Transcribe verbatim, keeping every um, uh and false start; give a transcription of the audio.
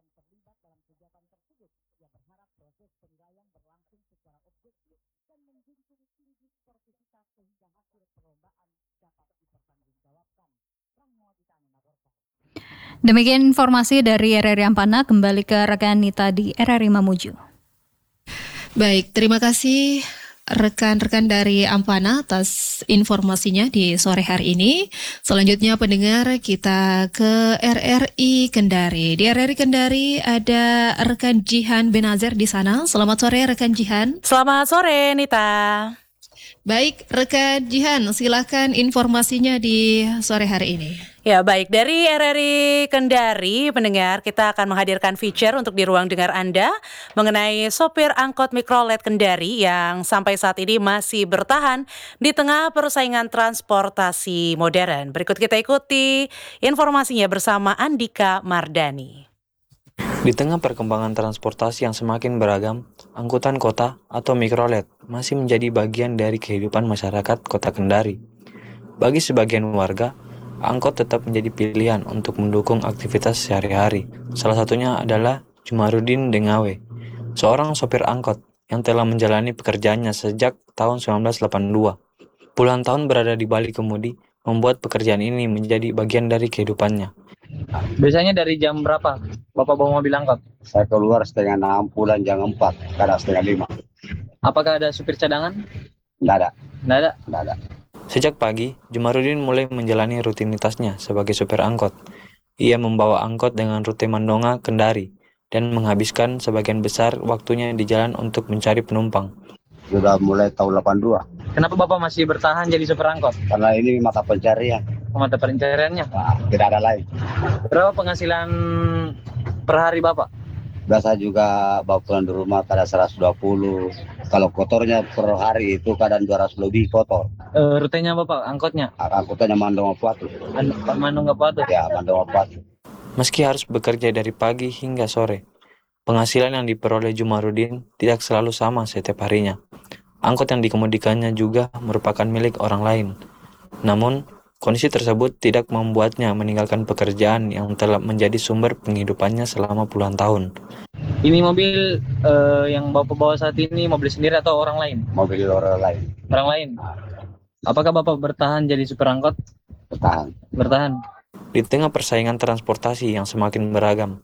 Demikian informasi dari R R I Ampana, kembali ke rekan Nita di R R I Mamuju. Baik, terima kasih rekan-rekan dari Ampana atas informasinya di sore hari ini. Selanjutnya pendengar, kita ke R R I Kendari. Di R R I Kendari ada rekan Jihan Benazer di sana. Selamat sore rekan Jihan. Selamat sore Nita. Baik, rekan Jihan, silakan informasinya di sore hari ini. Ya baik, dari R R I Kendari, pendengar, kita akan menghadirkan feature untuk di ruang dengar Anda mengenai sopir angkot mikrolet Kendari yang sampai saat ini masih bertahan di tengah persaingan transportasi modern. Berikut kita ikuti informasinya bersama Andika Mardani. Di tengah perkembangan transportasi yang semakin beragam, angkutan kota atau mikrolet masih menjadi bagian dari kehidupan masyarakat kota Kendari. Bagi sebagian warga, angkot tetap menjadi pilihan untuk mendukung aktivitas sehari-hari. Salah satunya adalah Jumarudin Dengawe, seorang sopir angkot yang telah menjalani pekerjaannya sejak tahun sembilan belas delapan puluh dua. Puluhan tahun berada di balik kemudi membuat pekerjaan ini menjadi bagian dari kehidupannya. Biasanya dari jam berapa Bapak bawa mobil angkot? Saya keluar setengah enam, pulang jam empat, kadang setengah lima. Apakah ada supir cadangan? Nggak ada. Nggak ada? Nggak ada. Sejak pagi, Jumarudin mulai menjalani rutinitasnya sebagai supir angkot. Ia membawa angkot dengan rute Mandonga, Kendari, dan menghabiskan sebagian besar waktunya di jalan untuk mencari penumpang. Sudah mulai tahun delapan puluh dua. Kenapa Bapak masih bertahan jadi supir angkot? Karena ini mata pencarian. Mata pencariannya? Nah, tidak ada lain. Berapa penghasilan per hari Bapak? Biasa juga bawa pulang di rumah kadang seratus dua puluh. Kalau kotornya per hari itu kadang dua ratus lebih kotor. E, rutenya Bapak, angkotnya? Angkutannya Mandonga Puatu. Mandonga Puatu? Ya, Mandonga Puatu. Meski harus bekerja dari pagi hingga sore, penghasilan yang diperoleh Jumarudin tidak selalu sama setiap harinya. Angkot yang dikemudikannya juga merupakan milik orang lain. Namun, kondisi tersebut tidak membuatnya meninggalkan pekerjaan yang telah menjadi sumber penghidupannya selama puluhan tahun. Ini mobil uh, yang Bapak bawa saat ini mobil sendiri atau orang lain? Mobil orang lain. Orang lain? Apakah Bapak bertahan jadi supir angkot? Bertahan. Bertahan. Di tengah persaingan transportasi yang semakin beragam,